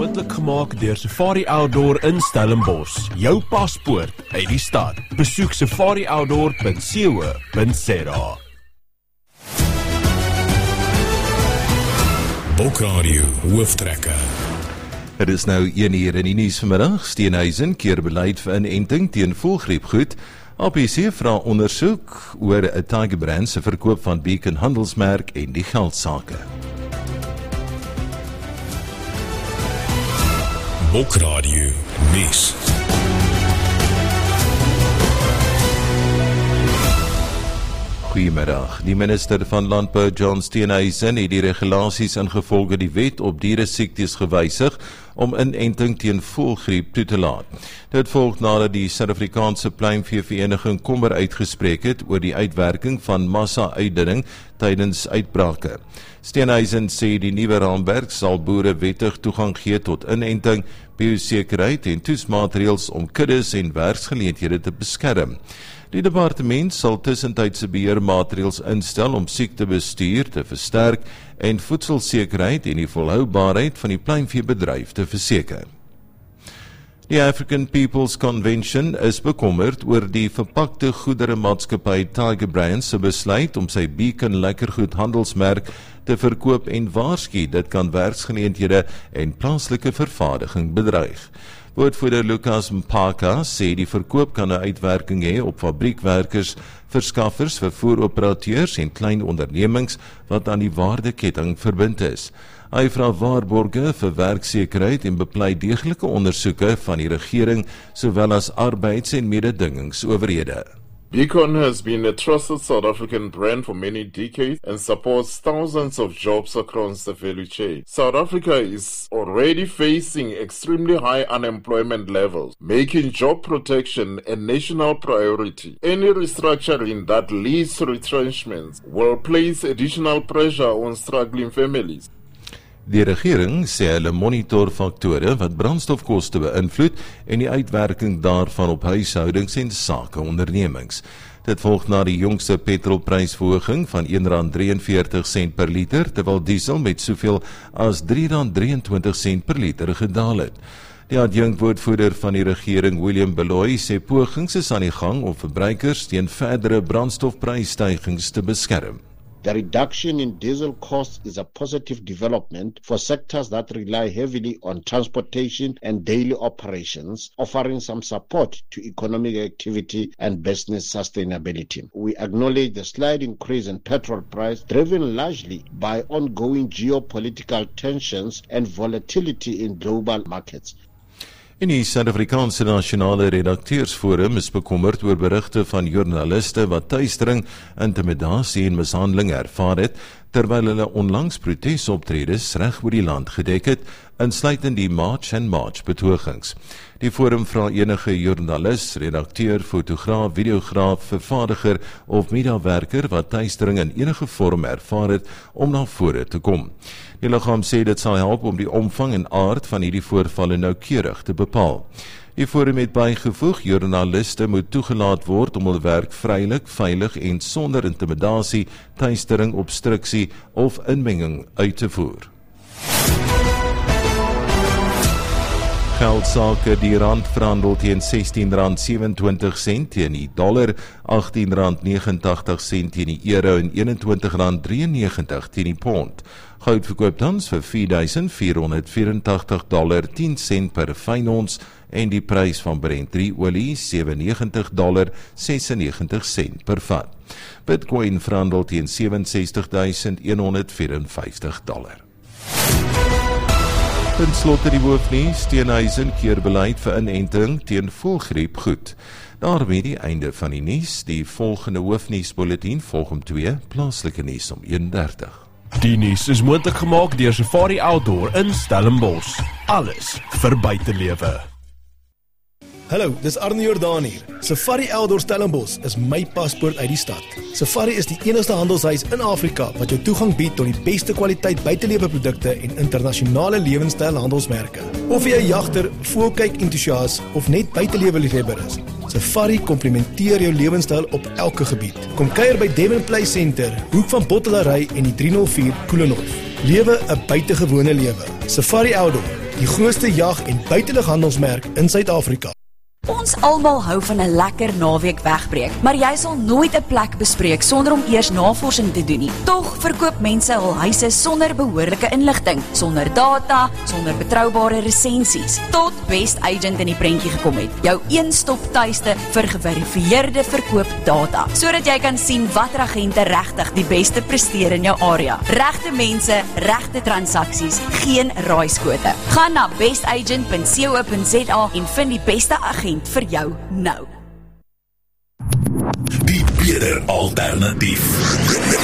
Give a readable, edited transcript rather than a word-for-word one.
moontlik gemaak deur Safari Outdoor in Stellenbosch. Jou paspoort uit die stad. Besoek safarioutdoor.co.za. Boekradio Hooftrekker. Het is nou 1 uur in die nuus vanmiddag. Steenhuisen keer beleid vir inenting teen voëlgriepgoed. APC vra ondersoek oor 'n Tiger Brand se verkoop van Beacon handelsmerk en die geldsake. Boekradio nuus. Goeiemiddag. Die minister van Landbou, John Steenhuisen, het die regulasies ingevolge die wet op dieresiektes gewysig om inenting teen voëlgriep toe te laat. Dit volg nadat die Suid-Afrikaanse pluimveevereniging kommer uitgespreek het oor die uitwerking van massa-uitdunning tydens uitbrake. Steenhuisen sê die nuwe raamwerk sal boere wettig toegang gee tot inenting, biosekerheid en toetsmaatreëls om kuddes en werksgeleenthede te beskerm. Die departement sal tussentydse beheermaatreëls instel om siektebestuur te versterk en voedselsekerheid en die volhoubaarheid van die pluimveebedryf te verseker. Die African People's Convention is bekommerd oor die verpakte goederemaatskappy Tiger Brand se besluit om sy Beacon lekkergoed handelsmerk te verkoop en waarsku dit kan werksgeleenthede en plaaslike vervaardiging bedreig. Woordvoerder Lucas Mpaka sê die verkoop kan 'n uitwerking hê op fabriekwerkers, verskaffers, vervoeroperateurs en klein ondernemings wat aan die waardeketting verbind is. Hy vra waarborge vir werksekerheid en bepleit deeglike ondersoeke van die regering sowel as arbeids- en mededingingsowerhede. Beacon has been a trusted South African brand for many decades and supports thousands of jobs across the value chain. South Africa is already facing extremely high unemployment levels, making job protection a national priority. Any restructuring that leads to retrenchments will place additional pressure on struggling families. Die regering sê hulle monitor faktore wat brandstofkoste beïnvloed en die uitwerking daarvan op huishoudings en sakeondernemings. Dit volg na die jongste petrolprysverhoging van R1.43 per liter, terwyl diesel met soveel as R3.23 per liter gedaal het. Die adjunkwoordvoerder van die regering, William Beloy, sê pogings is aan die gang om verbruikers teen verdere brandstofprysstygings te beskerm. The reduction in diesel costs is a positive development for sectors that rely heavily on transportation and daily operations, offering some support to economic activity and business sustainability. We acknowledge the slight increase in petrol price, driven largely by ongoing geopolitical tensions and volatility in global markets. In die Suid-Afrikaanse Nasionale Redakteursforum is bekommerd oor berigte van joernaliste wat tuistering, intimidasie en mishandeling ervaar het, terwyl hulle onlangs protesoptredes reg oor die land gedek het, insluitend die March and March betogings. Die forum vra enige joernalis, redakteur, fotograaf, videograaf, vervaardiger of mediawerker wat tuistering in enige vorm ervaar het om na vore te kom. Die liggaam sê dit sal help om die omvang en aard van hierdie voorvalle noukeurig te bepaal. Die forum het bygevoeg, joernaliste moet toegelaat word om hul werk vrylik, veilig en sonder intimidasie, tuistering, obstruksie of inmenging uit te voer. Geldsake, die rand verhandel teen R16.27 teen die dollar, R18.89 teen die euro en R21.93 teen die pond. Goud verkoop tans vir $4.484.10 per fyn ons en die prys van Brent olie $97.96 per vat. Bitcoin verhandel teen $67.154. Ten slotte die hoofnuus, Steenhuisen keer beleid vir inenting teen voëlgriep goed. Daarmee die einde van die nuus. Die volgende hoofnuusbulletin volg om 2, plaaslike nuus om 1:30. Die nuus is moontlik gemaak deur Safari Outdoor in Stellenbosch. Alles vir buitelewe. Hallo, dis Arne Jordaan hier. Safari Outdoor Stellenbosch is my paspoort uit die stad. Safari is die enigste handelshuis in Afrika wat jou toegang bied tot die beste kwaliteit buiteleweprodukte en internasionale lewenstyl handelsmerke. Of jy 'n jagter, voëlkyk entoesias of net buitelewe-liefhebber is, Safari komplementeer jou lewenstyl op elke gebied. Kom kuier by Devon Play Center, hoek van Bottelary en die 304 Koelenhof. Lewe 'n buitengewone lewe. Safari Outdoor, die grootste jag- en buitelughandelsmerk in Suid-Afrika. Ons almal hou van 'n lekker naweek wegbreek, maar jy sal nooit 'n plek bespreek sonder om eers navorsing te doen nie. Tog verkoop mense hul huise sonder behoorlike inligting, sonder data, sonder betroubare resensies, tot Best Agent in die prentjie gekom het. Jou een-stop tuiste vir geverifieerde verkoopdata, sodat jy kan sien watter agente regtig die beste presteer in jou area. Regte mense, regte transaksies, geen raaiskote. Gaan na bestagent.co.za en vind die beste agent vir jou nou. Die beter alternatief.